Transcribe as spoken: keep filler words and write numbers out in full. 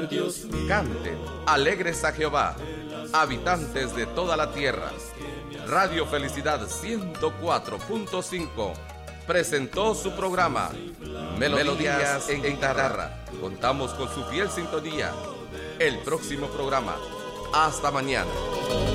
Canten, alegres a Jehová, habitantes de toda la tierra. Radio Felicidad ciento cuatro punto cinco presentó su programa Melodías, Melodías en, en guitarra. Contamos con su fiel sintonía. El próximo programa. Hasta mañana.